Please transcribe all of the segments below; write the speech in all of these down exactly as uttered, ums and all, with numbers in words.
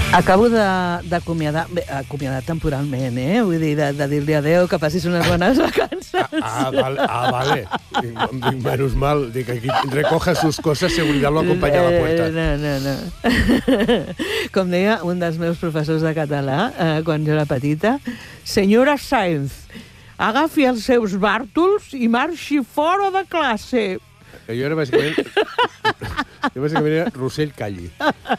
Acabo d'acomiadar, acomiadar temporalment, eh? Vull dir, de, de dir-li adeu, que passis unes bones vacances. Ah, ah, vale. Ah, vale. Dic, menos mal. Dic, aquí recoja sus cosas, seguridad lo acompaña a la puerta. No, no, no. Com deia un dels meus professors de català, eh, quan jo era petita, senyora Sainz, agafi els seus bàrtols i marxi fora de classe. Jo era bàsicament... Jo bàsicament era Rossell Calli.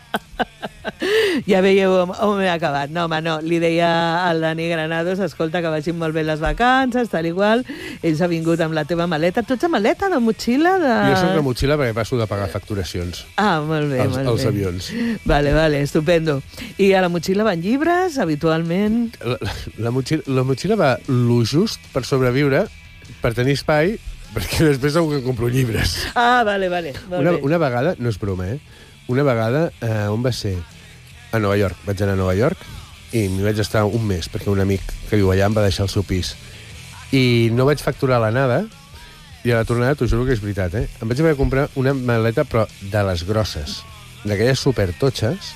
Ja veieu on, on m'he acabat. No, home, no. Li deia al Dani Granados, escolta, que vagin molt bé les vacances, tal i qual. Ells ha vingut amb la teva maleta. Tu ets a maleta, de motxilla? De... Jo soc de motxilla perquè passo de pagar facturacions. Ah, molt bé, als, molt als bé. avions. Vale, vale, estupendo. I a la motxilla van llibres, habitualment? La, la, la, motxilla, la motxilla va lo just per sobreviure, per tenir espai, perquè després segur que compro llibres. Ah, vale, vale. Una, una vegada, no és broma, eh? Una vegada, eh, on va ser? A Nova York. Vaig anar a Nova York i m'hi vaig estar un mes, perquè un amic que viu allà em va deixar el seu pis. I no vaig facturar l'anada, i a la tornada, t'ho juro que és veritat, eh? Em vaig haver de comprar una maleta, però de les grosses, d'aquelles supertotxes,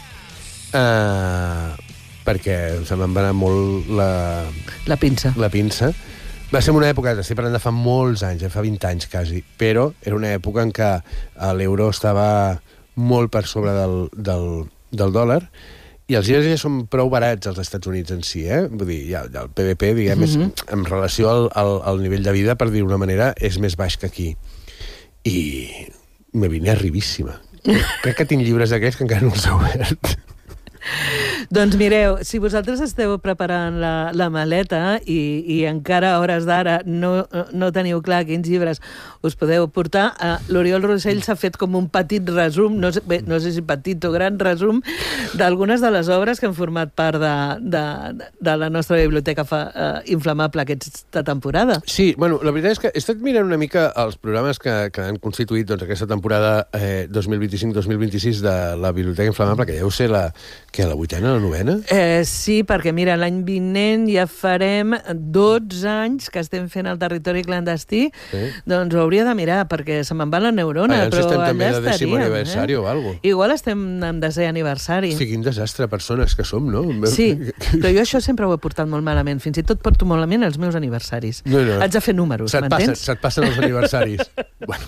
eh, perquè se me'n va anar molt la... La pinça. La pinça. Va ser una època, estic parlant de fa molts anys, eh, fa vint anys quasi, però era una època en què l'euro estava molt per sobre del, del, del dòlar, i els llibres ja són prou barats als Estats Units en si, eh? Vull dir, ja, ja el P V P, diguem, mm-hmm. és, en relació al, al, al nivell de vida, per dir d'una manera, és més baix que aquí. I me vine arribíssima. Crec que tinc llibres d'aquells que encara no els he obert. Doncs mireu, si vosaltres esteu preparant la, la maleta i, i encara a hores d'ara no, no teniu clar quins llibres us podeu portar, eh, l'Oriol Rossell s'ha fet com un petit resum, no sé, bé, no sé si petit o gran resum, d'algunes de les obres que han format part de, de, de la nostra biblioteca fa, eh, inflamable aquesta temporada. Sí, bueno, la veritat és que he estat mirant una mica els programes que, que han constituït doncs, aquesta temporada eh, dos mil vint-i-cinc dos mil vint-i-sis de la biblioteca inflamable, que deu ser la, que la vuitena, la novena? Eh, sí, perquè mira, l'any vinent ja farem dotze anys que estem fent el territori clandestí, sí. Doncs ho hauria de mirar, perquè se me'n va la neurona, ah, però estem també allà de dècim estaríem. Aniversari eh? o alguna cosa. Igual estem en desè aniversari. Sí, quin desastre persones que som, no? Sí, però jo això sempre ho he portat molt malament. Fins i tot porto malament els meus aniversaris. No, no. Haig de fer números, m'entens? Se't passen els aniversaris. Bueno...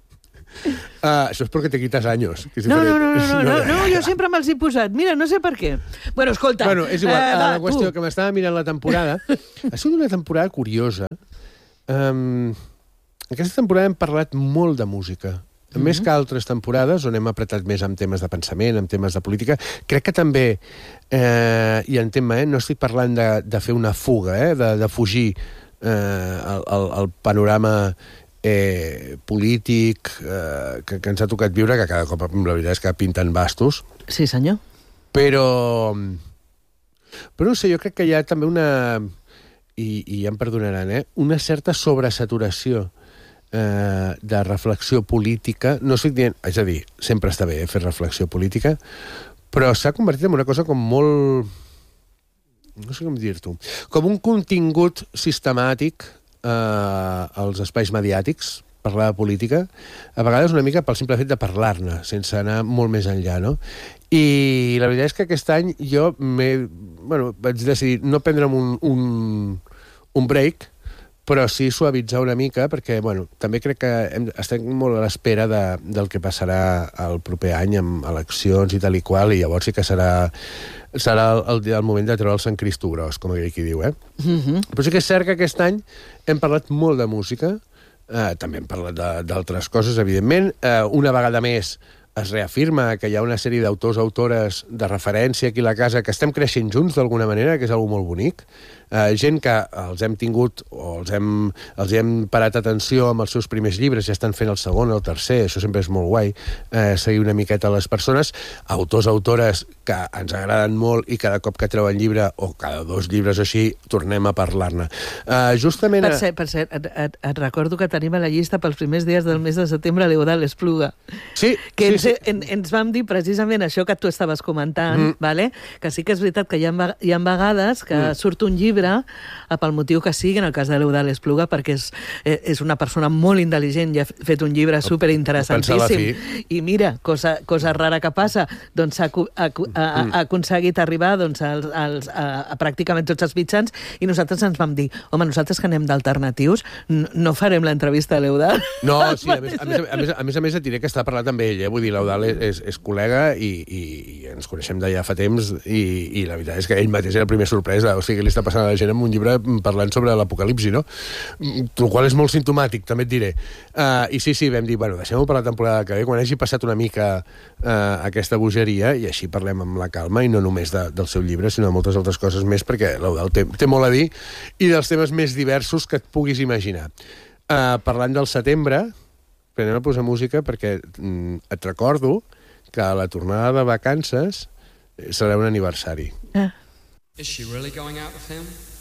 Uh, això és perquè te quitas años. No, no, no, no, no, no, jo sempre me'ls he posat. Mira, no sé per què. Bueno, escolta... Bueno, és igual, eh, va, la qüestió tu. que m'estava mirant la temporada ha sigut una temporada curiosa. Um, aquesta temporada hem parlat molt de música. Mm-hmm. Més que altres temporades, on hem apretat més amb temes de pensament, amb temes de política. Crec que també, eh, i entenc-me, eh, no estic parlant de, de fer una fuga, eh, de, de fugir eh, el, el, el panorama eh, polític eh, que, que ens ha tocat viure, que cada cop la veritat és que pinten bastos. Sí, senyor. Però, però no sé, jo crec que hi ha també una, i, i ja em perdonaran, eh, una certa sobresaturació eh, de reflexió política. No estic dient, és a dir, sempre està bé eh, fer reflexió política, però s'ha convertit en una cosa com molt... no sé com dir-t'ho, com un contingut sistemàtic eh, als espais mediàtics, parlar de política, a vegades una mica pel simple fet de parlar-ne, sense anar molt més enllà, no? I la veritat és que aquest any jo m'he... Bueno, vaig decidir no prendre'm un, un, un break, però sí suavitzar una mica, perquè, bueno, també crec que hem, estem molt a l'espera de, del que passarà el proper any amb eleccions i tal i qual, i llavors sí que serà, serà el, el moment de treure el Sant Cristo gros, com aquell qui diu, eh? Mm-hmm. Però sí que és cert que aquest any hem parlat molt de música, eh, també hem parlat d'altres coses, evidentment. Eh, una vegada més es reafirma que hi ha una sèrie d'autors, autores de referència aquí a la casa, que estem creixent junts d'alguna manera, que és algo molt bonic. Eh, gent que els hem tingut o els hem, els hem parat atenció amb els seus primers llibres, ja estan fent el segon, el tercer, això sempre és molt guai, eh, seguir una miqueta les persones, autors, autores que ens agraden molt i cada cop que treuen llibre, o cada dos llibres o així, tornem a parlar-ne. Eh, justament... Per cert, per cert et, et, et recordo que tenim a la llista pels primers dies del mes de setembre l'Eudald Espluga. Sí, que sí, ens, sí. En, ens vam dir precisament això que tu estaves comentant, mm. vale? Que sí que és veritat que hi ha, hi ha vegades que mm. surt un llibre pel motiu que sigui, en el cas de l'Eudald Espluga, perquè és, és una persona molt intel·ligent i ha fet un llibre superinteressantíssim. I mira, cosa, cosa rara que passa, doncs s'ha ha, ha aconseguit arribar doncs, als, als, a, a pràcticament tots els mitjans, i nosaltres ens vam dir, home, nosaltres que anem d'alternatius, no, no farem l'entrevista a l'Eudald. No, sí, a més a més, a més, a més, a més et diré que està parlat amb ell, eh? Vull dir, l'Eudald és, és col·lega i, i, i ens coneixem d'allà fa temps, i, i la veritat és que ell mateix era la primera sorpresa, o sigui, que li està passant a la gent amb un llibre parlant sobre l'apocalipsi, no? El qual és molt simptomàtic, també et diré. Uh, I sí, sí, vam dir, bueno, deixem-ho per la temporada que ve, quan hagi passat una mica uh, aquesta bogeria, i així parlem amb la calma, i no només de, del seu llibre, sinó de moltes altres coses més, perquè l'Eudald té, té molt a dir, i dels temes més diversos que et puguis imaginar. Uh, parlant del setembre, anem a posar música, perquè mm, et recordo que a la tornada de vacances serà un aniversari. Ah. Is she really going out with him?